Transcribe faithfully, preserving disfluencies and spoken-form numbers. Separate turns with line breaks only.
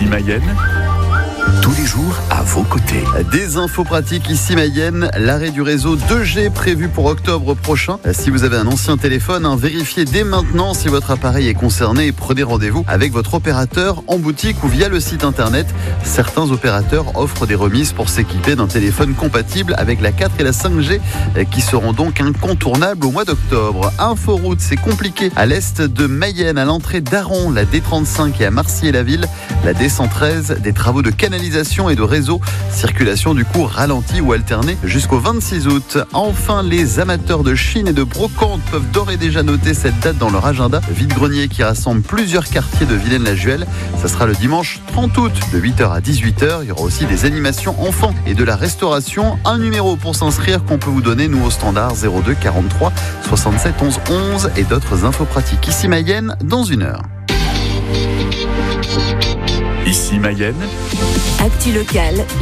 Mayenne, tous les jours à vos côtés.
Des infos pratiques ici Mayenne, l'arrêt du réseau deux G prévu pour octobre prochain. Si vous avez un ancien téléphone, hein, vérifiez dès maintenant si votre appareil est concerné et prenez rendez-vous avec votre opérateur en boutique ou via le site internet. Certains opérateurs offrent des remises pour s'équiper d'un téléphone compatible avec la quatre et la cinq G qui seront donc incontournables au mois d'octobre. Inforoute, c'est compliqué. À l'est de Mayenne, à l'entrée d'Aron, la D trente-cinq et à Marcier-la-Ville, la D cent treize, des travaux de canalisation et de réseau. Circulation du coup ralentie ou alternée jusqu'au vingt-six août. Enfin, les amateurs de Chine et de brocante peuvent d'ores et déjà noter cette date dans leur agenda. Vide-grenier qui rassemble plusieurs quartiers de Villaine-la-Juhel. Ça sera le dimanche trente août de huit heures à dix-huit heures. Il y aura aussi des animations enfants et de la restauration. Un numéro pour s'inscrire qu'on peut vous donner, nous au standard zéro deux quarante-trois soixante-sept onze onze et d'autres infos pratiques ici Mayenne dans une heure.
Ici Mayenne,
Actu locale.